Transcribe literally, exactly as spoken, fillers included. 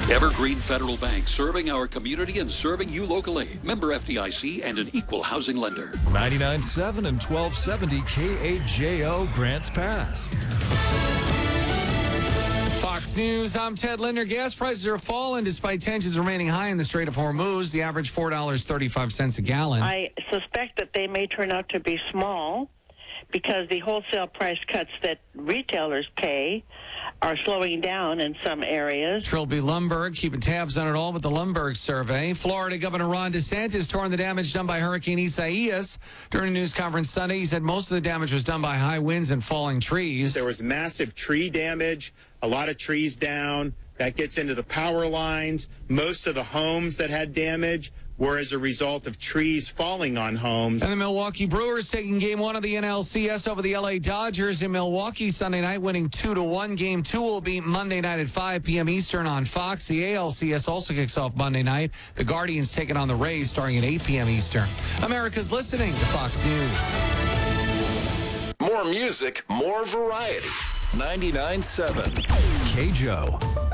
Evergreen Federal Bank, serving our community and serving you locally. Member F D I C and an equal housing lender. ninety-nine point seven and twelve seventy K A J O Grants Pass. Fox News, I'm Ted Linder. Gas prices are falling despite tensions remaining high in the Strait of Hormuz. The average four dollars and thirty-five cents a gallon. I suspect that they may turn out to be small because the wholesale price cuts that retailers pay are slowing down in some areas. Trilby Lumberg keeping tabs on it all with the Lumberg survey. Florida Governor Ron DeSantis torn the damage done by Hurricane Isaias. During a news conference Sunday, he said most of the damage was done by high winds and falling trees. There was massive tree damage, a lot of trees down. That gets into the power lines. Most of the homes that had damage were as a result of trees falling on homes. And the Milwaukee Brewers taking game one of the N L C S over the L A Dodgers in Milwaukee Sunday night, winning two to one. Game two will be Monday night at five p.m. Eastern on Fox. The A L C S also kicks off Monday night. The Guardians taking on the Rays starting at eight p.m. Eastern. America's listening to Fox News. More music, more variety. ninety-nine point seven K J O.